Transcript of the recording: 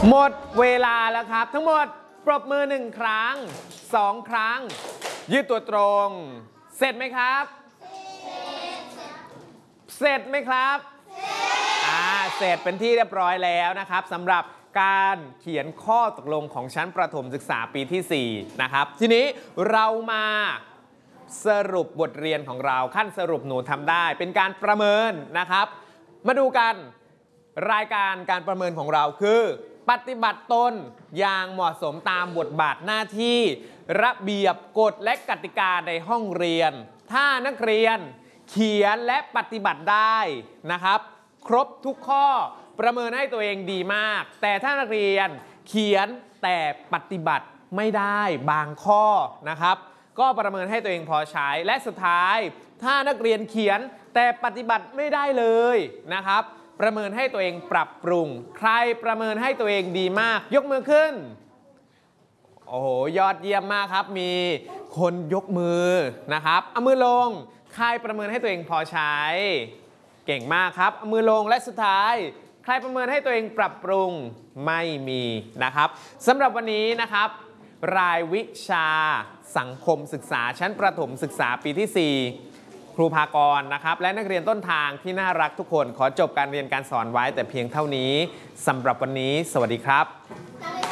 หมดเวลาแล้วครับทั้งหมดปรบมือ1ครั้ง2ครั้งยืดตัวตรงเสร็จไหมครับเสร็จไหมครับเสร็จเป็นที่เรียบร้อยแล้วนะครับสำหรับการเขียนข้อตกลงของชั้นประถมศึกษาปีที่4นะครับทีนี้เรามาสรุปบทเรียนของเราขั้นสรุปหนูทำได้เป็นการประเมินนะครับมาดูกันรายการการประเมินของเราคือปฏิบัติตนอย่างเหมาะสมตามบทบาทหน้าที่ระเบียบกฎและกติกาในห้องเรียนถ้านักเรียนเขียนและปฏิบัติได้นะครับครบทุกข้อประเมินให้ตัวเองดีมากแต่ถ้านักเรียนเขียนแต่ปฏิบัติไม่ได้บางข้อนะครับก็ประเมินให้ตัวเองพอใช้และสุดท้ายถ้านักเรียนเขียนแต่ปฏิบัติไม่ได้เลยนะครับประเมินให้ตัวเองปรับปรุงใครประเมินให้ตัวเองดีมากยกมือขึ้นโอ้โหยอดเยี่ยมมากครับมีคนยกมือนะครับเอามือลงใครประเมินให้ตัวเองพอใช้เก่งมากครับเอามือลงและสุดท้ายใครประเมินให้ตัวเองปรับปรุงไม่มีนะครับสำหรับวันนี้นะครับรายวิชาสังคมศึกษาชั้นประถมศึกษาปีที่4ครูภากรนะครับและนักเรียนต้นทางที่น่ารักทุกคนขอจบการเรียนการสอนไว้แต่เพียงเท่านี้สำหรับวันนี้สวัสดีครับ